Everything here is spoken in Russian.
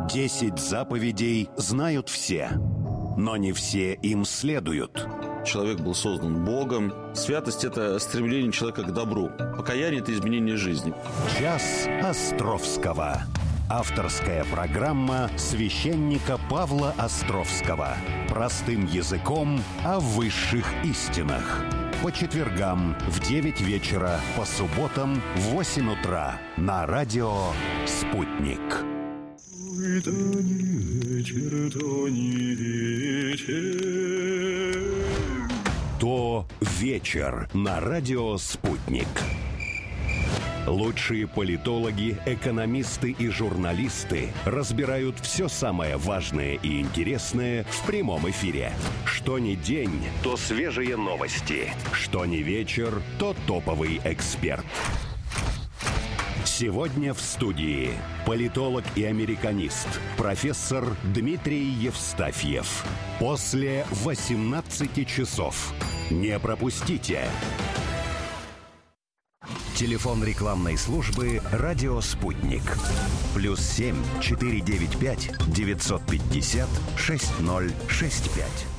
10 заповедей знают все, но не все им следуют. Человек был создан Богом. Святость – это стремление человека к добру. Покаяние – это изменение жизни. Час Островского. Авторская программа священника Павла Островского. Простым языком о высших истинах. По четвергам в 9 вечера, по субботам в 8 утра на радио «Спутник». То вечер на радио «Спутник». Лучшие политологи, экономисты и журналисты разбирают все самое важное и интересное в прямом эфире. Что ни день, то свежие новости. Что ни вечер, то топовый эксперт. Сегодня в студии политолог и американист, профессор Дмитрий Евстафьев. После 18 часов. Не пропустите. Телефон рекламной службы «Радио Спутник». +7 495 950 6065.